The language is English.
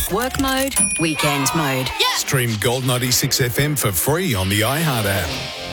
Work mode, weekend mode. Stream Gold 96 FM for free on the iHeart app.